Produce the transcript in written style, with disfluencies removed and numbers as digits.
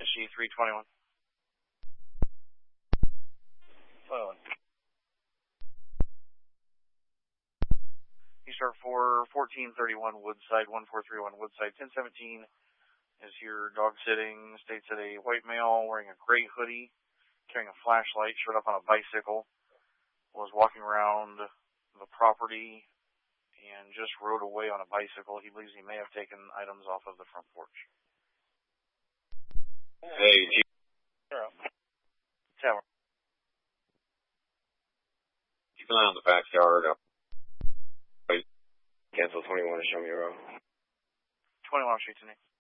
SG 321. 21. You start for 1431 Woodside, 1431 Woodside, 1017 is your dog sitting, states that a white male wearing a gray hoodie, carrying a flashlight, showed up on a bicycle, was walking around the property, and just rode away on a bicycle. He believes he may have taken items off of the front porch. Hey, G. Tower. Keep an eye on the backyard. Cancel 21 and show me a row. 21 Street to me.